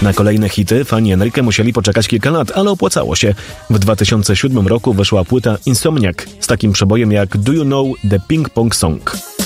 Na kolejne hity fani Enrique musieli poczekać kilka lat, ale opłacało się. W 2007 roku wyszła płyta Insomniac z takim przebojem jak Do You Know The Ping Pong Song.